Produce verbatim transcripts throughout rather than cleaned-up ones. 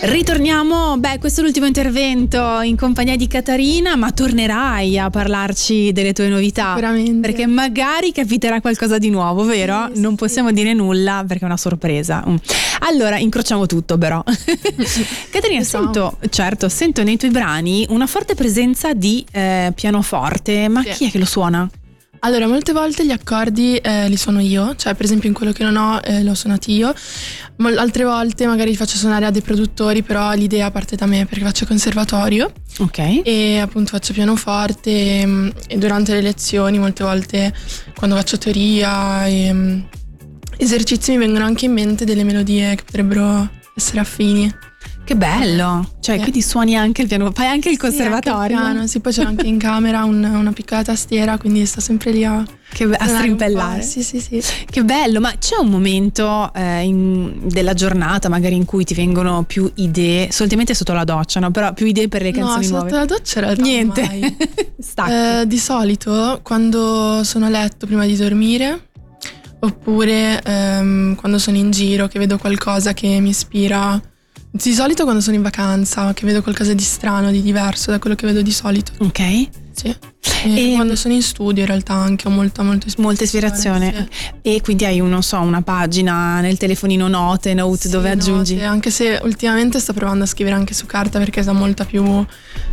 Ritorniamo, beh, questo è l'ultimo intervento in compagnia di Catarina, ma tornerai a parlarci delle tue novità. Sicuramente. Perché magari capiterà qualcosa di nuovo, vero? Sì, non sì, possiamo sì. dire nulla perché è una sorpresa. Allora, incrociamo tutto però. Catarina, Esatto. sento, certo, sento nei tuoi brani una forte presenza di eh, pianoforte, ma Sì. chi è che lo suona? Allora, molte volte gli accordi eh, li suono io, cioè per esempio in quello che non ho eh, l'ho suonato io. Mol- altre volte magari li faccio suonare a dei produttori, però l'idea parte da me perché faccio conservatorio Ok. e appunto faccio pianoforte e, e durante le lezioni molte volte quando faccio teoria e mm, esercizi mi vengono anche in mente delle melodie che potrebbero essere affini. Che bello! Cioè, Sì. quindi suoni anche il piano, fai anche il conservatorio. Sì, anche il piano, sì, poi c'è anche in camera un- una piccola tastiera, quindi sto sempre lì a, Che be- a suonare un po'. strimpellare. Sì, sì, sì. Che bello, ma c'è un momento eh, in- della giornata magari in cui ti vengono più idee, solitamente sotto la doccia, no? Però più idee per le canzoni no, nuove. sotto la doccia in realtà Niente. mai. Stacchi. Eh, di solito quando sono a letto prima di dormire, oppure ehm, quando sono in giro che vedo qualcosa che mi ispira. Di solito quando sono in vacanza, che vedo qualcosa di strano, di diverso da quello che vedo di solito. Ok. Sì. E E- quando sono in studio in realtà anche ho molta molta ispirazione. Molta ispirazione. Sì. E quindi hai, un, non so, una pagina nel telefonino note, note, Sì, dove aggiungi. note, anche se ultimamente sto provando a scrivere anche su carta perché dà molta più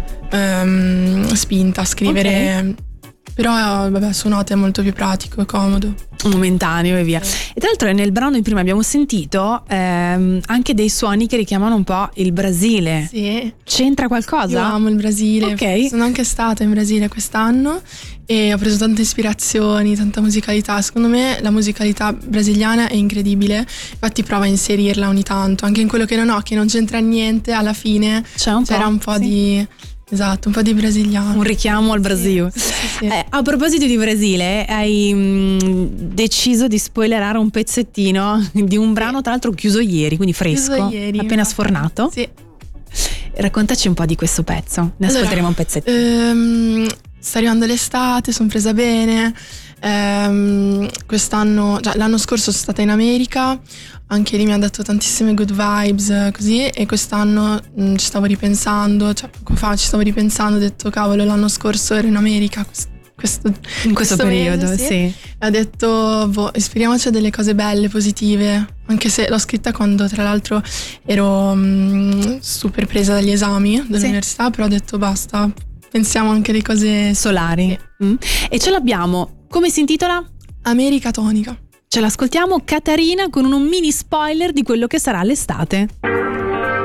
ehm, spinta a scrivere. Però vabbè, su note è molto più pratico e comodo. Momentaneo e via. Sì. E tra l'altro nel brano di prima abbiamo sentito ehm, anche dei suoni che richiamano un po' il Brasile. Sì. C'entra Io qualcosa? amo il Brasile. Ok. Sono anche stata in Brasile quest'anno e ho preso tante ispirazioni, tanta musicalità. Secondo me la musicalità brasiliana è incredibile. Infatti provo a inserirla ogni tanto, anche in quello che non ho, che non c'entra niente, alla fine C'è un c'era po', un po' sì. di esatto, un po' di brasiliano. Un richiamo al Brasile. Sì, sì, sì. Eh, a proposito di Brasile, hai mh, deciso di spoilerare un pezzettino di un brano, tra l'altro chiuso ieri, quindi fresco, Chiuso ieri, appena infatti. sfornato. Sì. Raccontaci un po' di questo pezzo, ne Allora, ascolteremo un pezzettino. Ehm, sta arrivando l'estate, sono presa bene. Ehm, quest'anno, già l'anno scorso sono stata in America, anche lì mi ha dato tantissime good vibes, così. E quest'anno mh, ci stavo ripensando, cioè poco fa ci stavo ripensando, ho detto cavolo, l'anno scorso ero in America. Questo, questo, In questo, periodo, mese, sì. E ho detto, boh, ispiriamoci a delle cose belle, positive. Anche se l'ho scritta quando tra l'altro ero mh, super presa dagli esami dell'università, però ho detto basta, pensiamo anche alle cose Solari. Mm. E ce l'abbiamo. Come si intitola? America tonica. Ce l'ascoltiamo, Catarina, con un mini spoiler di quello che sarà l'estate.